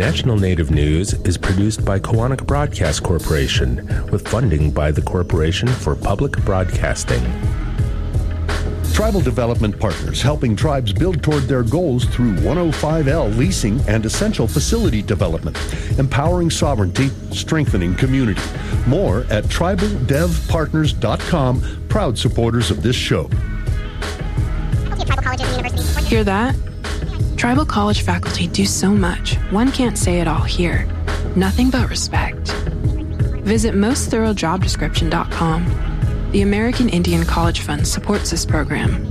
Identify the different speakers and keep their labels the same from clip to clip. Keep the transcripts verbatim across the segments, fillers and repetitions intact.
Speaker 1: National Native News is produced by Koahnic Broadcast Corporation with funding by the Corporation for Public Broadcasting.
Speaker 2: Tribal Development Partners, helping tribes build toward their goals through one oh five L leasing and essential facility development, empowering sovereignty, strengthening community. More at tribal dev partners dot com, proud supporters of this show.
Speaker 3: Hear that? Tribal college faculty do so much, one can't say it all here. Nothing but respect. Visit most thorough job description dot com. The American Indian College Fund supports this program.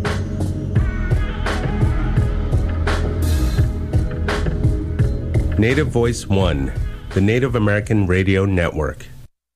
Speaker 1: Native Voice One, the Native American Radio Network.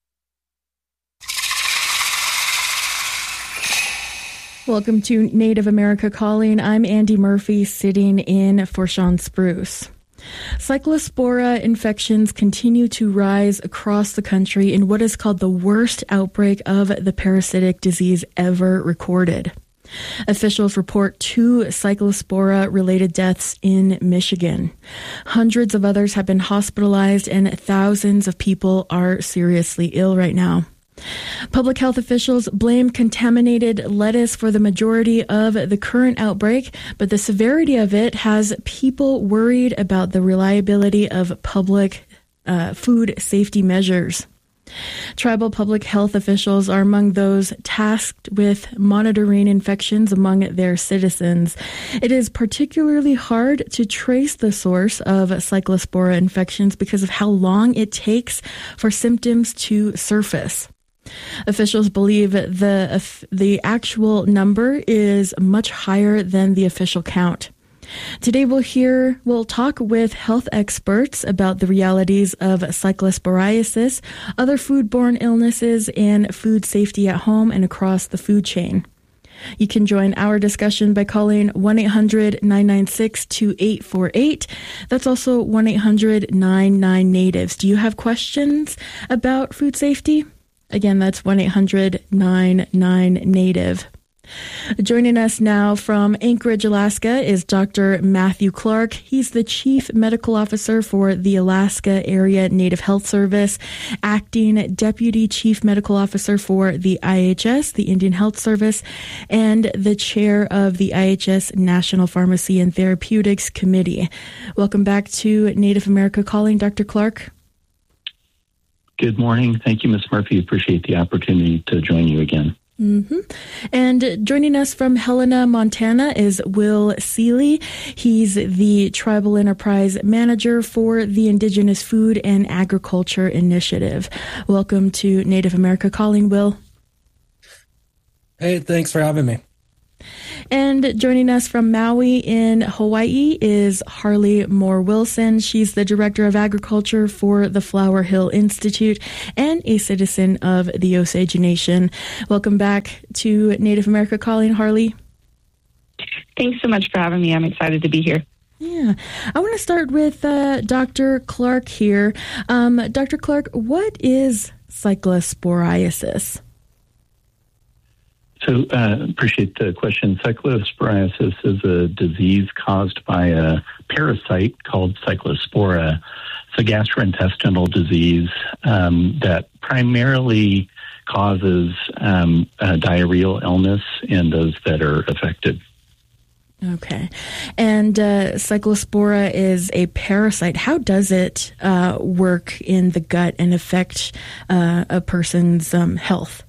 Speaker 4: Welcome to Native America Calling. I'm Andy Murphy, sitting in for Sean Spruce. Cyclospora infections continue to rise across the country in what is called the worst outbreak of the parasitic disease ever recorded. Officials report two cyclospora-related deaths in Michigan. Hundreds of others have been hospitalized, and thousands of people are seriously ill right now. Public health officials blame contaminated lettuce for the majority of the current outbreak, but the severity of it has people worried about the reliability of public uh, food safety measures. Tribal public health officials are among those tasked with monitoring infections among their citizens. It is particularly hard to trace the source of cyclospora infections because of how long it takes for symptoms to surface. Officials believe the the actual number is much higher than the official count. Today we'll hear, we'll talk with health experts about the realities of cyclosporiasis, other foodborne illnesses, and food safety at home and across the food chain. You can join our discussion by calling one eight hundred nine nine six two eight four eight. That's also one eight hundred nine nine natives. Do you have questions about food safety? Again, that's one eight hundred nine nine native. Joining us now from Anchorage, Alaska is Doctor Matthew Clark. He's the Chief Medical Officer for the Alaska Area Native Health Service, Acting Deputy Chief Medical Officer for the I H S, the Indian Health Service, and the Chair of the I H S National Pharmacy and Therapeutics Committee. Welcome back to Native America Calling, Doctor Clark.
Speaker 5: Good morning. Thank you, Miz Murphy. Appreciate the opportunity to join you again.
Speaker 4: Mm-hmm. And joining us from Helena, Montana is Will Seeley. He's the Tribal Enterprise Manager for the Indigenous Food and Agriculture Initiative. Welcome to Native America Calling, Will.
Speaker 6: Hey, thanks for having me.
Speaker 4: And joining us from Maui in Hawaii is Harley Moore Wilson. She's the Director of Agriculture for the Flower Hill Institute and a citizen of the Osage Nation. Welcome back to Native America Calling, Harley.
Speaker 7: Thanks so much for having me. I'm excited to be here.
Speaker 4: Yeah. I want to start with uh, Doctor Clark here. Um, Doctor Clark, what is cyclosporiasis?
Speaker 5: So uh, appreciate the question. Cyclosporiasis is a disease caused by a parasite called Cyclospora. It's a gastrointestinal disease um, that primarily causes um, uh, diarrheal illness in those that are affected.
Speaker 4: Okay. And uh, Cyclospora is a parasite. How does it uh, work in the gut and affect uh, a person's um, health?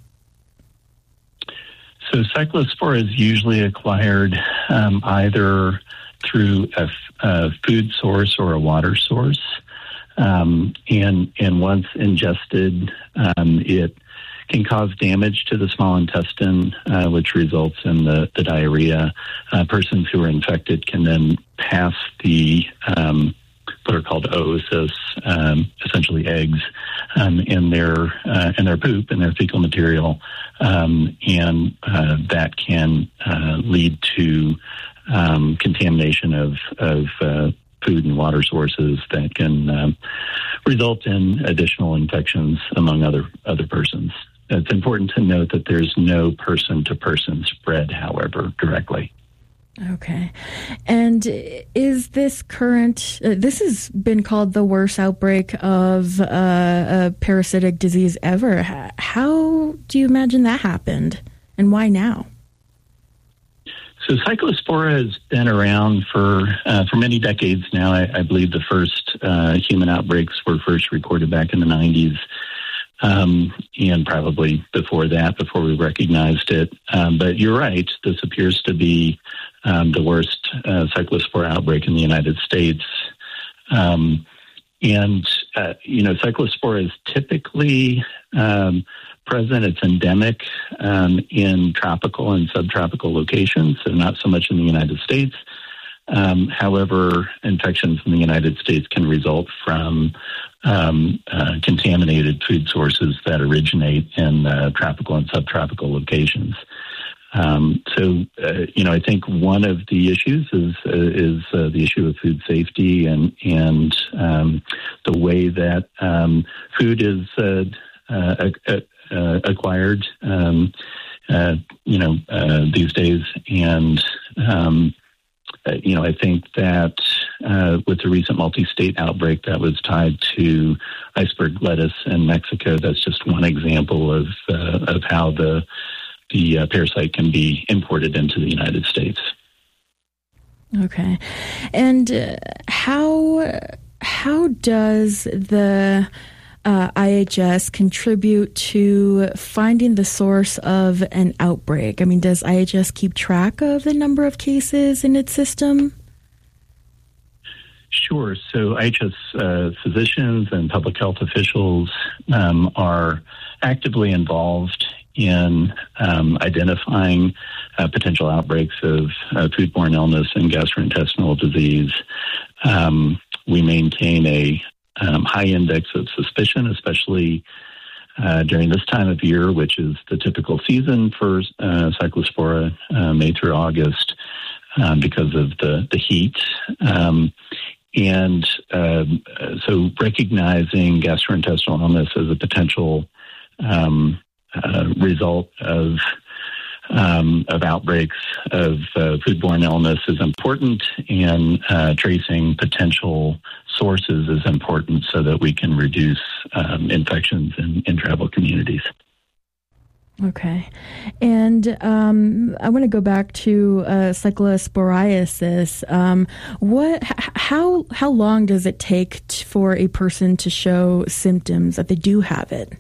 Speaker 5: So cyclospora is usually acquired um, either through a, a food source or a water source. Um, and, and once ingested, um, it can cause damage to the small intestine, uh, which results in the, the diarrhea. Uh, persons who are infected can then pass the um, what are called oocysts, um, essentially eggs, um, in their uh, in their poop and their fecal material, um, and uh, that can uh, lead to um, contamination of of uh, food and water sources that can um, result in additional infections among other other persons. It's important to note that there's no person-to-person spread, however, directly.
Speaker 4: Okay. And is this current, uh, this has been called the worst outbreak of uh, a parasitic disease ever. How do you imagine that happened, and why now?
Speaker 5: So Cyclospora has been around for uh, for many decades now. I, I believe the first uh, human outbreaks were first recorded back in the nineties. Um, and probably before that, before we recognized it. Um, but you're right, this appears to be um, the worst uh, cyclospora outbreak in the United States. Um, and, uh, you know, cyclospora is typically um, present, it's endemic um, in tropical and subtropical locations, so not so much in the United States. Um, however, infections in the United States can result from um, uh, contaminated food sources that originate in uh, tropical and subtropical locations. Um, so, uh, you know, I think one of the issues is uh, is uh, the issue of food safety and and um, the way that um, food is uh, uh, uh, acquired, um, uh, you know, uh, these days, and um, Uh, you know, I think that uh, with the recent multi-state outbreak that was tied to iceberg lettuce in Mexico, that's just one example of uh, of how the the uh, parasite can be imported into the United States.
Speaker 4: Okay, and uh, how how does the Uh, I H S contribute to finding the source of an outbreak? I mean, does I H S keep track of the number of cases in its system?
Speaker 5: Sure. So I H S uh, physicians and public health officials um, are actively involved in um, identifying uh, potential outbreaks of uh, foodborne illness and gastrointestinal disease. Um, we maintain a Um, high index of suspicion, especially uh, during this time of year, which is the typical season for uh, Cyclospora, uh, May through August, um, because of the, the heat. Um, and um, so recognizing gastrointestinal illness as a potential um, uh, result of Um, of outbreaks of uh, foodborne illness is important, and uh, tracing potential sources is important so that we can reduce um, infections in, in travel communities.
Speaker 4: Okay. And um, I want to go back to uh, cyclosporiasis. Um, what, h- how, how long does it take t- for a person to show symptoms that they do have it?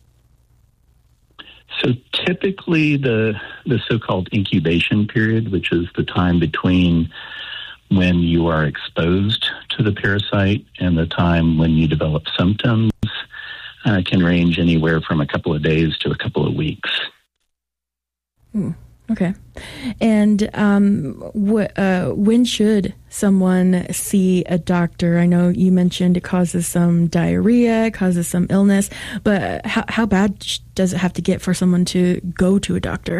Speaker 5: So typically the the so-called incubation period, which is the time between when you are exposed to the parasite and the time when you develop symptoms, uh, can range anywhere from a couple of days to a couple of weeks.
Speaker 4: Hmm. Okay. And um, wh- uh, when should someone see a doctor? I know you mentioned it causes some diarrhea, it causes some illness, but how, how bad does it have to get for someone to go to a doctor?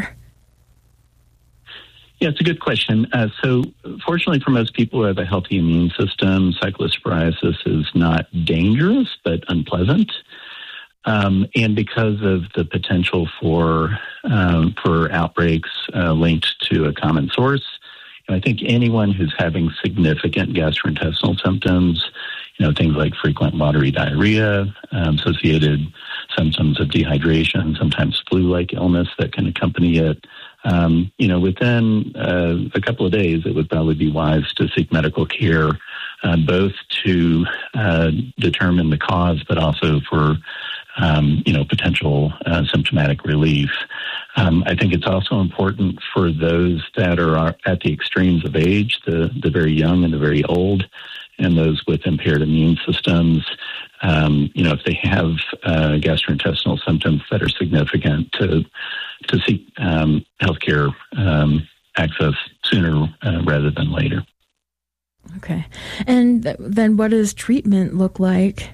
Speaker 5: Yeah, it's a good question. Uh, so fortunately for most people who have a healthy immune system, cyclosporiasis is not dangerous, but unpleasant. Um, and because of the potential for um, for outbreaks uh, linked to a common source, I think anyone who's having significant gastrointestinal symptoms, you know, things like frequent watery diarrhea, um, associated symptoms of dehydration, sometimes flu-like illness that can accompany it, um, you know, within uh, a couple of days, it would probably be wise to seek medical care, uh, both to uh, determine the cause, but also for Um, you know, potential uh, symptomatic relief. Um, I think it's also important for those that are at the extremes of age, the, the very young and the very old, and those with impaired immune systems. Um, you know, if they have uh, gastrointestinal symptoms that are significant, to to seek um, healthcare um, access sooner uh, rather than later.
Speaker 4: Okay, and th- then what does treatment look like?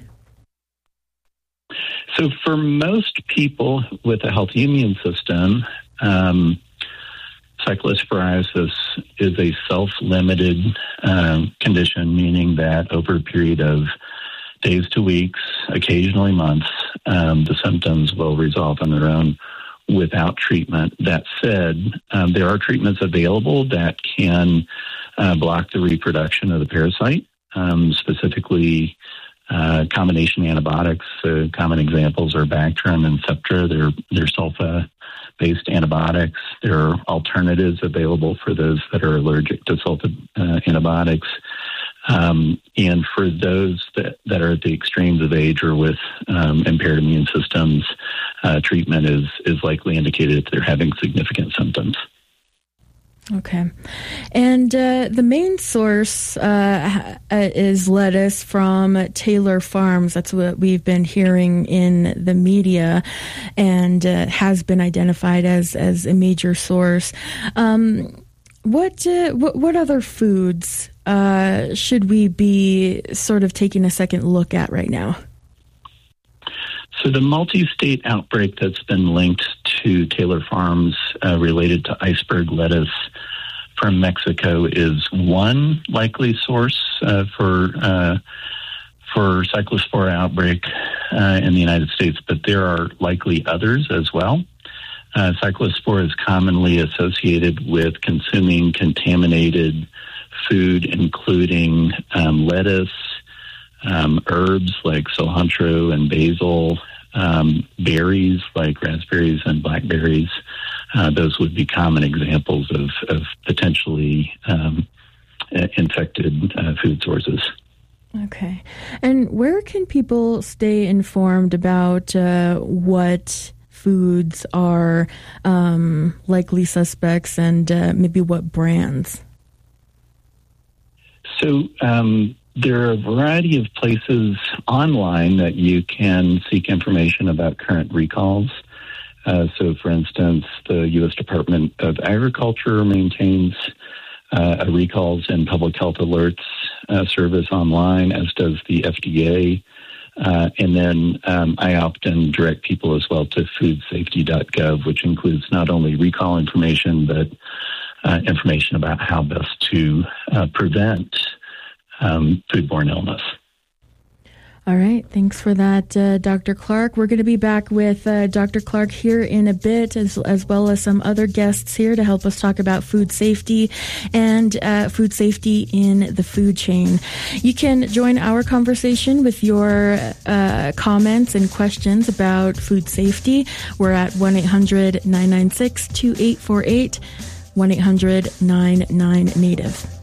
Speaker 5: So for most people with a healthy immune system, um, cyclosporiasis is a self-limited um, condition, meaning that over a period of days to weeks, occasionally months, um, the symptoms will resolve on their own without treatment. That said, um, there are treatments available that can uh, block the reproduction of the parasite, um, specifically uh, combination antibiotics. Uh, common examples are Bactrim and Septra. They're, they're sulfa-based antibiotics. There are alternatives available for those that are allergic to sulfa uh, antibiotics. Um, and for those that, that are at the extremes of age or with um, impaired immune systems, uh, treatment is, is likely indicated if they're having significant symptoms.
Speaker 4: Okay. And uh, the main source uh, is lettuce from Taylor Farms. That's what we've been hearing in the media, and uh, has been identified as, as a major source. Um, what, uh, what what other foods uh, should we be sort of taking a second look at right now?
Speaker 5: So the multi-state outbreak that's been linked to Taylor Farms uh, related to iceberg lettuce from Mexico is one likely source uh, for uh, for Cyclospora outbreak uh, in the United States, but there are likely others as well. Uh, Cyclospora is commonly associated with consuming contaminated food, including um, lettuce, um, herbs like cilantro and basil, um, berries like raspberries and blackberries. Uh, those would be common examples of, of potentially um, infected uh, food sources.
Speaker 4: Okay. And where can people stay informed about uh, what foods are um, likely suspects and uh, maybe what brands?
Speaker 5: So um, there are a variety of places online that you can seek information about current recalls. Uh, so, for instance, the U S Department of Agriculture maintains uh, a recalls and public health alerts uh, service online, as does the F D A. Uh, and then um, I often direct people as well to food safety dot gov, which includes not only recall information, but uh, information about how best to uh, prevent um, foodborne illness.
Speaker 4: All right. Thanks for that, uh, Doctor Clark. We're going to be back with uh, Doctor Clark here in a bit, as, as well as some other guests here to help us talk about food safety and uh, food safety in the food chain. You can join our conversation with your uh, comments and questions about food safety. We're at one eight hundred nine nine six two eight four eight, one eight hundred nine nine native.